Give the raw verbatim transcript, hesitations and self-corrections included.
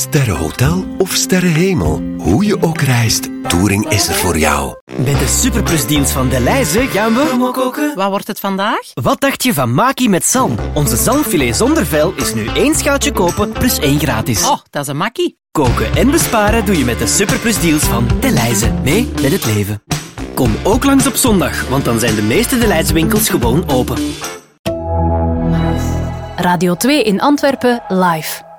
sterrenhotel of sterrenhemel. Hoe je ook reist, Touring is er voor jou. Met de superplusdeals van Delhaize gaan we... Promo koken. Wat wordt het vandaag? Wat dacht je van Maki met zalm? Onze zalmfilet zonder vel is nu één schaaltje kopen plus één gratis. Oh, dat is een makkie. Koken en besparen doe je met de superplusdeals van Delhaize. Mee met het leven. Kom ook langs op zondag, want dan zijn de meeste Delhaize winkels gewoon open. Radio twee in Antwerpen live.